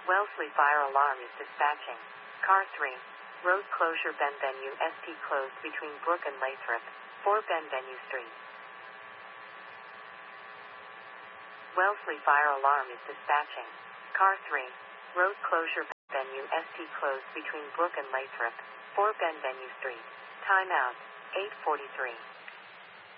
Wellesley fire alarm is dispatching. Car 3. Road closure Benvenue St. closed between Brook and Lathrop, 4 Benvenue Street. Wellesley fire alarm is dispatching. Car 3. Road closure Benvenue St. closed between Brook and Lathrop, 4 Benvenue Street. Time out, 8:43.